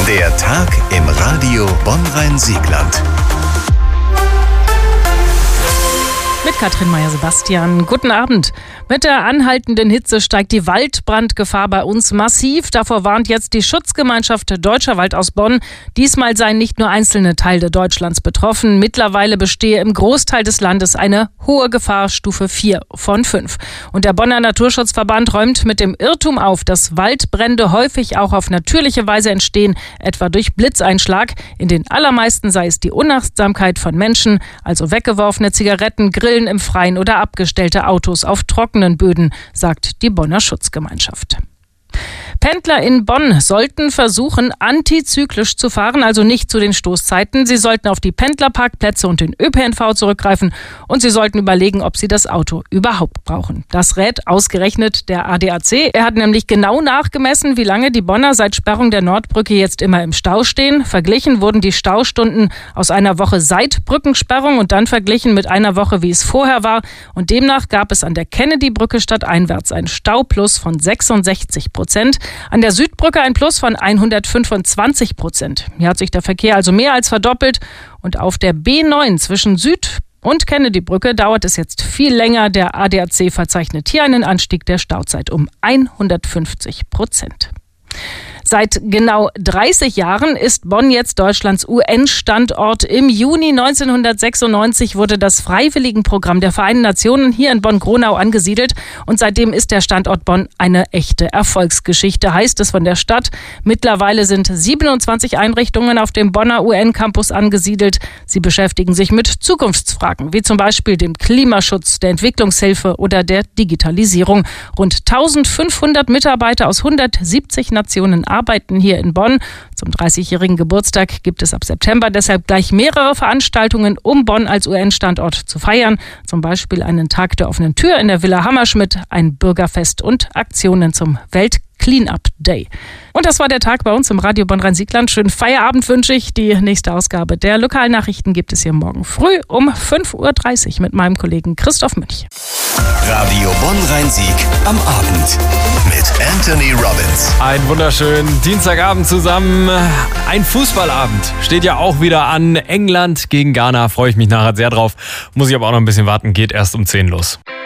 Der Tag im Radio Bonn-Rhein-Siegland. Mit Katrin Meyer-Sebastian. Guten Abend. Mit der anhaltenden Hitze steigt die Waldbrandgefahr bei uns massiv. Davor warnt jetzt die Schutzgemeinschaft Deutscher Wald aus Bonn. Diesmal seien nicht nur einzelne Teile Deutschlands betroffen. Mittlerweile bestehe im Großteil des Landes eine hohe Gefahr, Stufe 4 von 5. Und der Bonner Naturschutzverband räumt mit dem Irrtum auf, dass Waldbrände häufig auch auf natürliche Weise entstehen, etwa durch Blitzeinschlag. In den allermeisten sei es die Unachtsamkeit von Menschen, also weggeworfene Zigaretten, Grillen im Freien oder abgestellte Autos auf trockenen Böden, sagt die Bonner Schutzgemeinschaft. Pendler in Bonn sollten versuchen, antizyklisch zu fahren, also nicht zu den Stoßzeiten. Sie sollten auf die Pendlerparkplätze und den ÖPNV zurückgreifen und sie sollten überlegen, ob sie das Auto überhaupt brauchen. Das rät ausgerechnet der ADAC. Er hat nämlich genau nachgemessen, wie lange die Bonner seit Sperrung der Nordbrücke jetzt immer im Stau stehen. Verglichen wurden die Staustunden aus einer Woche seit Brückensperrung und dann verglichen mit einer Woche, wie es vorher war. Und demnach gab es an der Kennedy-Brücke stadteinwärts ein Stauplus von 66%. An der Südbrücke ein Plus von 125%. Hier hat sich der Verkehr also mehr als verdoppelt. Und auf der B9 zwischen Süd- und Kennedy-Brücke dauert es jetzt viel länger. Der ADAC verzeichnet hier einen Anstieg der Stauzeit um 150%. Seit genau 30 Jahren ist Bonn jetzt Deutschlands UN-Standort. Im Juni 1996 wurde das Freiwilligenprogramm der Vereinten Nationen hier in Bonn-Gronau angesiedelt. Und seitdem ist der Standort Bonn eine echte Erfolgsgeschichte, heißt es von der Stadt. Mittlerweile sind 27 Einrichtungen auf dem Bonner UN-Campus angesiedelt. Sie beschäftigen sich mit Zukunftsfragen, wie zum Beispiel dem Klimaschutz, der Entwicklungshilfe oder der Digitalisierung. Rund 1500 Mitarbeiter aus 170 Nationen arbeiten hier in Bonn. Zum 30-jährigen Geburtstag gibt es ab September deshalb gleich mehrere Veranstaltungen, um Bonn als UN-Standort zu feiern. Zum Beispiel einen Tag der offenen Tür in der Villa Hammerschmidt, ein Bürgerfest und Aktionen zum Welt-Cleanup-Day. Und das war der Tag bei uns im Radio Bonn-Rhein-Siegland. Schönen Feierabend wünsche ich. Die nächste Ausgabe der Lokalnachrichten gibt es hier morgen früh um 5:30 Uhr mit meinem Kollegen Christoph Münch. Radio Bonn-Rhein-Sieg am Abend mit Anthony Robbins. Einen wunderschönen Dienstagabend zusammen. Ein Fußballabend steht ja auch wieder an. England gegen Ghana. Freue ich mich nachher sehr drauf. Muss ich aber auch noch ein bisschen warten. Geht erst um 10 los.